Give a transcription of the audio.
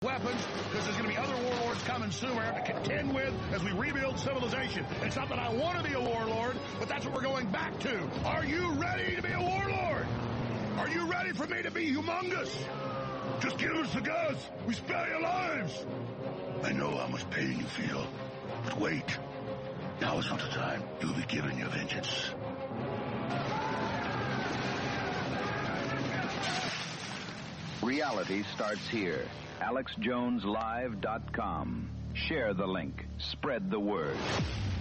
weapons, because there's going to be other warlords coming soon we're going to have to contend with as we rebuild civilization. It's not that I want to be a warlord, but that's what we're going back to. Are you ready to be a warlord? Are you ready for me to be humongous? Just give us the goods. We spare your lives. I know how much pain you feel, but wait. Now is not the time. You'll be given your vengeance. Reality starts here. AlexJonesLive.com. Share the link. Spread the word.